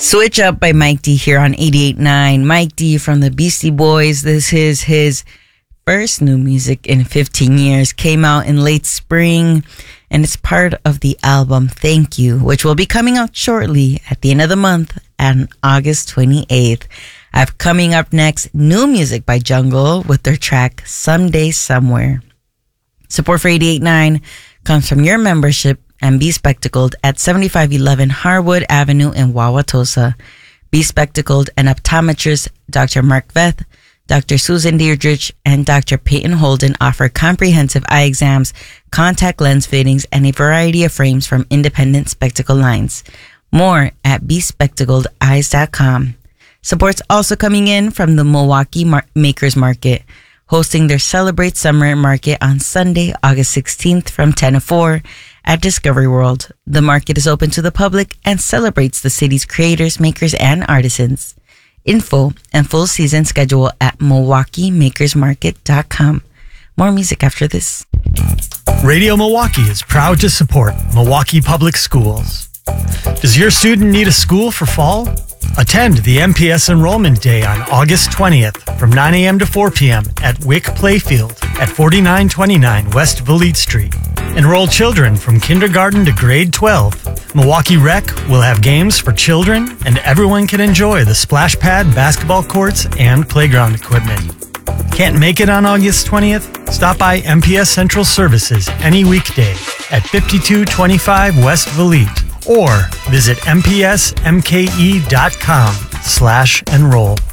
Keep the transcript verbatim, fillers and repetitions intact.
Switch Up by Mike D here on eighty-eight point nine. Mike D from the Beastie Boys. This is his first new music in fifteen years. Came out in late spring, and it's part of the album Thank You, which will be coming out shortly at the end of the month on August twenty-eighth. I have coming up next new music by Jungle with their track Someday Somewhere. Support for eighty-eight point nine comes from your membership and Be Spectacled at seventy-five eleven Harwood Avenue in Wauwatosa. Be Spectacled and optometrist Doctor Mark Veth, Doctor Susan Deirdrich, and Doctor Peyton Holden offer comprehensive eye exams, contact lens fittings, and a variety of frames from independent spectacle lines. More at be spectacled eyes dot com. Support's also coming in from the Milwaukee Mar- Makers Market, hosting their Celebrate Summer Market on Sunday, August sixteenth from ten to four at Discovery World. The market is open to the public and celebrates the city's creators, makers, and artisans. Info and full season schedule at milwaukee makers market dot com. More music after this. Radio Milwaukee is proud to support Milwaukee Public Schools. Does your student need a school for fall? Attend the M P S Enrollment Day on August twentieth from nine a.m. to four p.m. at Wick Playfield at forty-nine twenty-nine West Valete Street. Enroll children from kindergarten to grade twelve. Milwaukee Rec will have games for children, and everyone can enjoy the splash pad, basketball courts, and playground equipment. Can't make it on August twentieth? Stop by M P S Central Services any weekday at fifty-two twenty-five West Valete or visit m p s m k e dot com slash enroll.